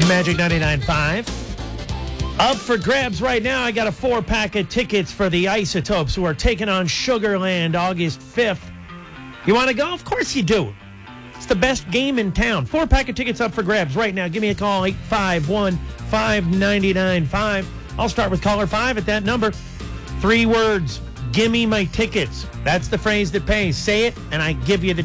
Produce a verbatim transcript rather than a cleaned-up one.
Magic ninety-nine point five. Up for grabs right now. I got a four-pack of tickets for the Isotopes who are taking on Sugarland August fifth. You want to go? Of course you do. It's the best game in town. Four-pack of tickets up for grabs right now. Give me a call, eight five one, five nine nine five. I'll start with caller five at that number. Three words. Gimme my tickets. That's the phrase that pays. Say it, and I give you the